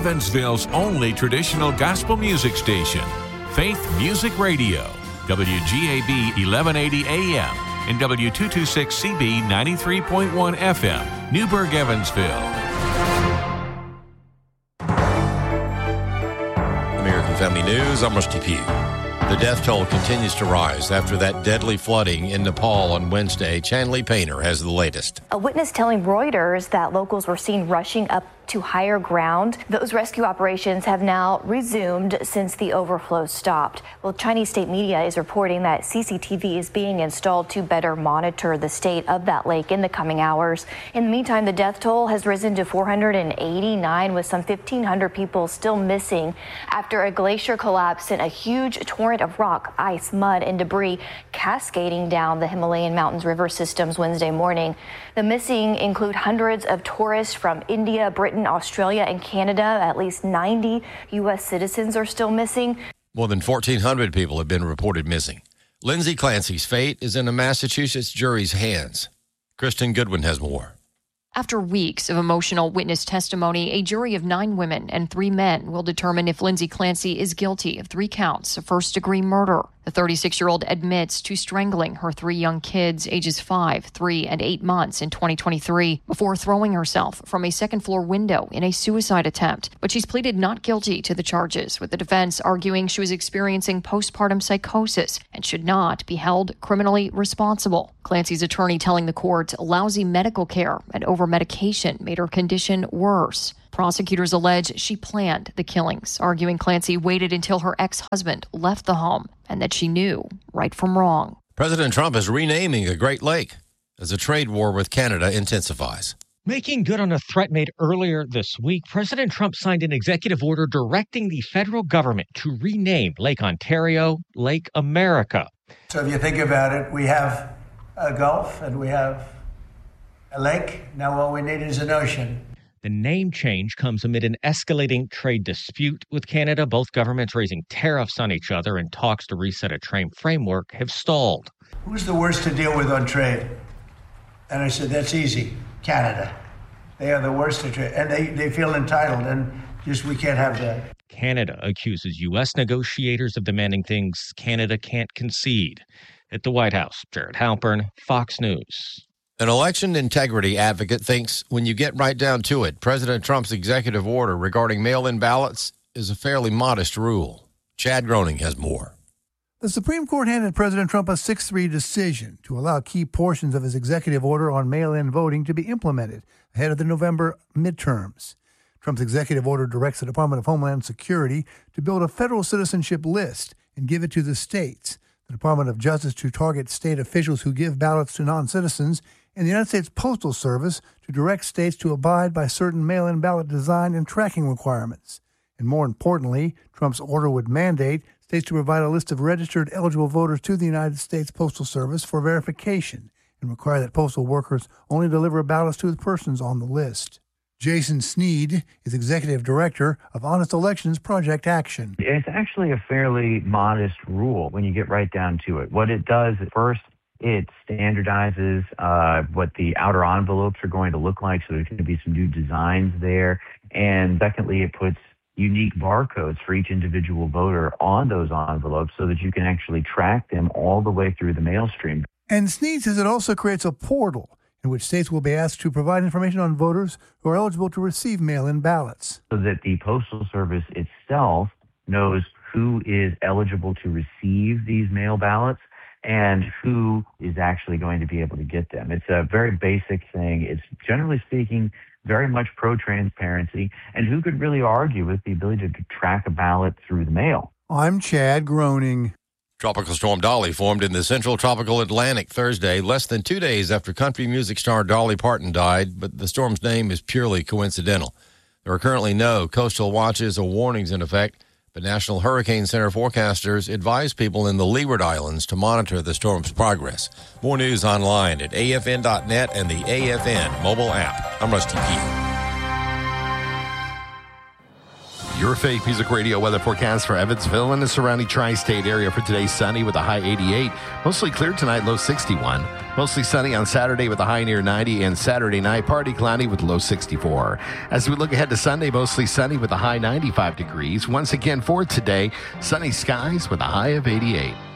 Evansville's only traditional gospel music station, Faith Music Radio, WGAB 1180 AM and W226CB 93.1 FM, Newburgh, Evansville. American Family News, I'm Rusty Pugh. The death toll continues to rise after that deadly flooding in Nepal on Wednesday. Chanley Painter has the latest. A witness telling Reuters that locals were seen rushing up to higher ground. Those rescue operations have now resumed since the overflow stopped. Well, Chinese state media is reporting that CCTV is being installed to better monitor the state of that lake in the coming hours. In the meantime, the death toll has risen to 489, with some 1,500 people still missing after a glacier collapse sent a huge torrent of rock, ice, mud, and debris cascading down the Himalayan mountains river systems Wednesday morning. The missing include hundreds of tourists from India, Britain, Australia, and Canada. At least 90 U.S. citizens are still missing. More than 1,400 people have been reported missing. Lindsay Clancy's fate is in a Massachusetts jury's hands. Kristen Goodwin has more. After weeks of emotional witness testimony, a jury of 9 women and 3 men will determine if Lindsay Clancy is guilty of 3 counts of first-degree murder. The 36-year-old admits to strangling her 3 young kids, ages 5, 3, and 8 months in 2023, before throwing herself from a second-floor window in a suicide attempt. But she's pleaded not guilty to the charges, with the defense arguing she was experiencing postpartum psychosis and should not be held criminally responsible. Clancy's attorney telling the court lousy medical care and over-medication made her condition worse. Prosecutors allege she planned the killings, arguing Clancy waited until her ex-husband left the home and that she knew right from wrong. President Trump is renaming a Great Lake as a trade war with Canada intensifies. Making good on a threat made earlier this week, President Trump signed an executive order directing the federal government to rename Lake Ontario Lake America. So if you think about it, we have a Gulf and we have a lake. Now all we need is an ocean. The name change comes amid an escalating trade dispute with Canada. Both governments raising tariffs on each other, and talks to reset a trade framework have stalled. Who's the worst to deal with on trade? And I said, that's easy. Canada. They are the worst to trade. And they feel entitled, and just we can't have that. Canada accuses U.S. negotiators of demanding things Canada can't concede. At the White House, Jared Halpern, Fox News. An election integrity advocate thinks when you get right down to it, President Trump's executive order regarding mail-in ballots is a fairly modest rule. Chad Groening has more. The Supreme Court handed President Trump a 6-3 decision to allow key portions of his executive order on mail-in voting to be implemented ahead of the November midterms. Trump's executive order directs the Department of Homeland Security to build a federal citizenship list and give it to the states, the Department of Justice to target state officials who give ballots to non-citizens, and the United States Postal Service to direct states to abide by certain mail-in ballot design and tracking requirements. And more importantly, Trump's order would mandate states to provide a list of registered eligible voters to the United States Postal Service for verification and require that postal workers only deliver ballots to the persons on the list. Jason Sneed is Executive Director of Honest Elections Project Action. It's actually a fairly modest rule when you get right down to it. What it does, first, it standardizes what the outer envelopes are going to look like, so there's going to be some new designs there. And secondly, it puts unique barcodes for each individual voter on those envelopes so that you can actually track them all the way through the mail stream. And Sneed says it also creates a portal in which states will be asked to provide information on voters who are eligible to receive mail-in ballots. So that the Postal Service itself knows who is eligible to receive these mail ballots and who is actually going to be able to get them. It's a very basic thing. It's, generally speaking, very much pro-transparency. And who could really argue with the ability to track a ballot through the mail? I'm Chad Groening. Tropical Storm Dolly formed in the central tropical Atlantic Thursday, less than 2 days after country music star Dolly Parton died, but the storm's name is purely coincidental. There are currently no coastal watches or warnings in effect, but National Hurricane Center forecasters advise people in the Leeward Islands to monitor the storm's progress. More news online at afn.net and the AFN mobile app. I'm Rusty Pugh. Your Faith Music Radio weather forecast for Evansville and the surrounding tri-state area for today: sunny with a high 88. Mostly clear tonight, low 61. Mostly sunny on Saturday with a high near 90. And Saturday night, partly cloudy with low 64. As we look ahead to Sunday, mostly sunny with a high 95 degrees. Once again for today, sunny skies with a high of 88.